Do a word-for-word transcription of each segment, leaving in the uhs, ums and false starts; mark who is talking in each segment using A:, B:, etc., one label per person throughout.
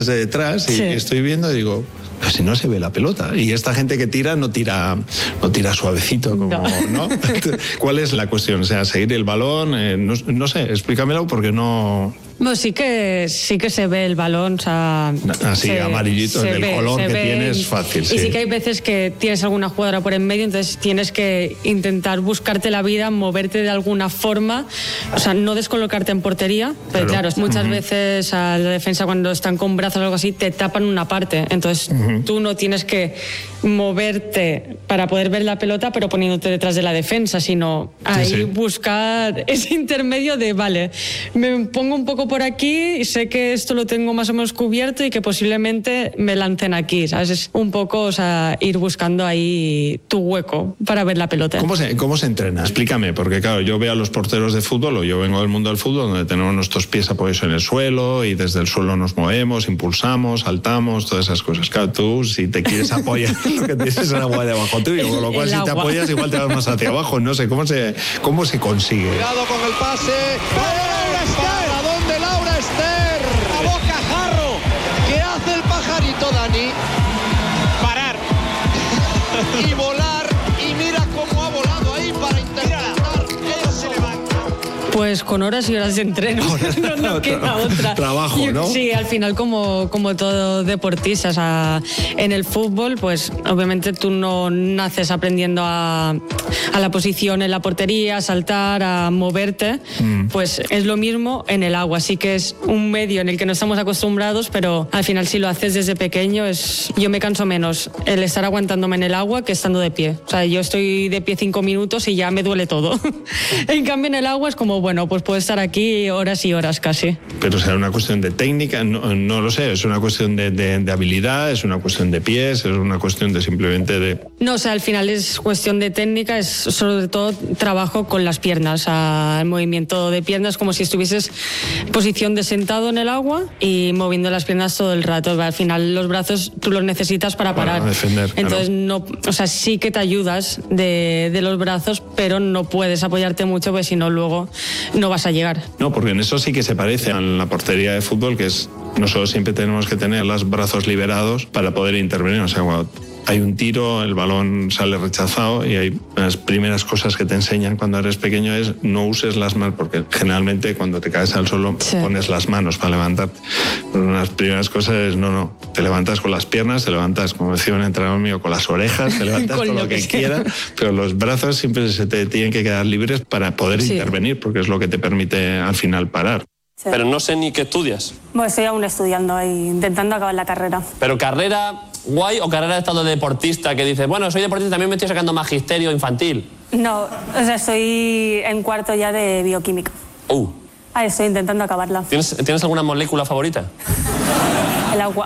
A: de detrás y sí. estoy viendo y digo, pero si no se ve la pelota. Y esta gente que tira no tira, no tira suavecito, como, ¿no? ¿no? ¿Cuál es la cuestión? O sea, seguir el balón, eh, no, no sé, explícamelo porque no...
B: Bueno, sí que sí que se ve el balón, o sea...
A: Así, se, amarillito, en el ve, color que ve, tienes, es fácil,
B: y
A: sí.
B: Y sí que hay veces que tienes alguna jugadora por en medio, entonces tienes que intentar buscarte la vida, moverte de alguna forma, o sea, no descolocarte en portería, pero claro, claro muchas uh-huh. veces a la defensa cuando están con brazos o algo así, te tapan una parte, entonces uh-huh. tú no tienes que moverte para poder ver la pelota, pero poniéndote detrás de la defensa, sino ahí sí, sí. buscar ese intermedio de, vale, me pongo un poco por aquí y sé que esto lo tengo más o menos cubierto y que posiblemente me lancen aquí, ¿sabes? Es un poco, o sea, ir buscando ahí tu hueco para ver la pelota.
A: ¿Cómo se, cómo se entrena? Explícame, porque claro, yo veo a los porteros de fútbol, o yo vengo del mundo del fútbol, donde tenemos nuestros pies apoyados en el suelo y desde el suelo nos movemos, impulsamos, saltamos, todas esas cosas. Claro, tú, si te quieres apoyar, lo que tienes es el agua de abajo tuyo, con lo cual si agua. te apoyas igual te vas más hacia abajo, no sé, ¿cómo se, cómo se consigue?
C: Cuidado con el pase. ¿Para dónde Laura Ester? A bocajarro. ¿Qué hace el pajarito, Dani?
D: Parar.
C: Y volar. Y mira cómo ha volado ahí para intentar. Eso se levanta.
B: Pues con horas y horas de entreno. No, no queda otra.
A: Trabajo, ¿no?
B: Sí, al final como, como todo deportista, o sea, en el fútbol, pues obviamente tú no naces aprendiendo a, a la posición en la portería, a saltar, a moverte, mm. pues es lo mismo en el agua. Sí que es un medio en el que no estamos acostumbrados, pero al final si lo haces desde pequeño, es yo me canso menos el estar aguantándome en el agua que estando de pie. O sea, yo estoy de pie cinco minutos y ya me duele todo. En cambio en el agua es como, bueno, pues puedo estar aquí horas y horas casi.
A: Pero será una cuestión de técnica, no, no lo sé, es una cuestión de, de, de habilidad, es una cuestión de pies, es una cuestión de simplemente de...
B: No, o sea, al final es cuestión de técnica, es sobre todo trabajo con las piernas, o sea, el movimiento de piernas como si estuvieses en posición de sentado en el agua y moviendo las piernas todo el rato. Al final los brazos tú los necesitas para parar.
A: Para defender,
B: entonces
A: claro.
B: no, o sea, sí que te ayudas de, de los brazos, pero no puedes apoyarte mucho porque si no luego no vas a llegar.
A: No, porque en eso sí que se parece a la portería de fútbol, que es nosotros siempre tenemos que tener los brazos liberados para poder intervenir. O sea, cuando hay un tiro, el balón sale rechazado y hay las primeras cosas que te enseñan cuando eres pequeño es no uses las manos, porque generalmente cuando te caes al suelo sí. pones las manos para levantarte. Pero una de las primeras cosas es no, no, te levantas con las piernas, te levantas, como decía un entrenador mío, con las orejas, te levantas con, con lo, lo que, que quieras, pero los brazos siempre se te tienen que quedar libres para poder sí. intervenir, porque es lo que te permite al final parar.
D: Sí. Pero no sé ni qué estudias.
B: Bueno, estoy aún estudiando y intentando acabar la carrera.
D: ¿Pero carrera guay o carrera de estado de deportista que dices, bueno, soy deportista, también me estoy sacando magisterio infantil?
B: No, o sea, estoy en cuarto ya de bioquímica.
D: Uh.
B: Ah, estoy intentando acabarla.
D: ¿Tienes, ¿tienes alguna molécula favorita?
B: El agua.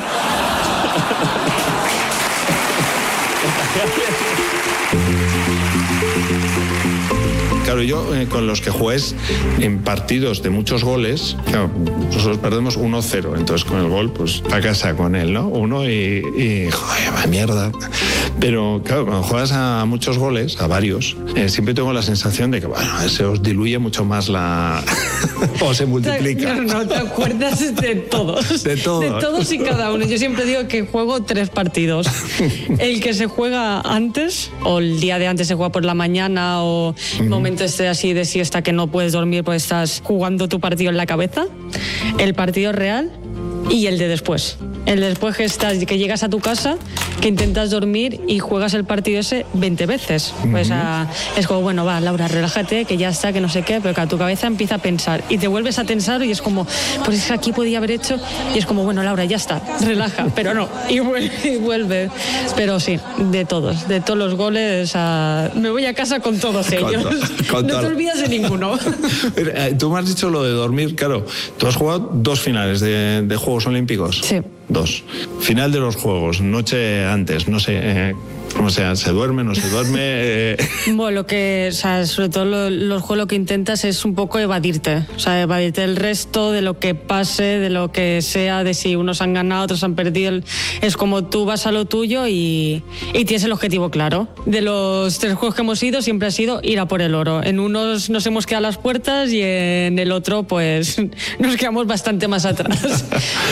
A: Claro, yo eh, con los que juegues en partidos de muchos goles, claro, nosotros perdemos uno cero, entonces con el gol, pues a casa con él, ¿no? Uno y, y joder, va mierda. Pero claro, cuando juegas a muchos goles, a varios, eh, siempre tengo la sensación de que, bueno, se os diluye mucho más la... o se multiplica.
B: No, no, te acuerdas de todos.
A: De todos.
B: De todos y cada uno. Yo siempre digo que juego tres partidos. El que se juega antes, o el día de antes se juega por la mañana, o el uh-huh. momento este así de siesta que no puedes dormir porque estás jugando tu partido en la cabeza, el partido real y el de después. El de después que, estás, que llegas a tu casa, que intentas dormir y juegas el partido ese veinte veces. Uh-huh. Pues a, es como, bueno, va, Laura, relájate, que ya está, que no sé qué, pero que a tu cabeza empieza a pensar y te vuelves a tensar y es como, pues es que aquí podía haber hecho y es como, bueno, Laura, ya está, relaja, pero no, y vuelve, y vuelve. Pero sí, de todos, de todos los goles, a, me voy a casa con todos ellos. Con, con no te olvidas de ninguno.
A: Tú me has dicho lo de dormir, claro, tú has jugado dos finales de, de Juegos Olímpicos.
B: Sí.
A: Dos. Final de los Juegos, noche antes, no sé, eh, o sea, ¿se duerme, no se duerme? Eh...
B: Bueno, lo que, o sea, sobre todo lo, los juegos lo que intentas es un poco evadirte, o sea, evadirte del resto, de lo que pase, de lo que sea, de si unos han ganado, otros han perdido, es como tú vas a lo tuyo y, y tienes el objetivo claro. De los tres juegos que hemos ido, siempre ha sido ir a por el oro. En unos nos hemos quedado a las puertas y en el otro, pues, nos quedamos bastante más atrás.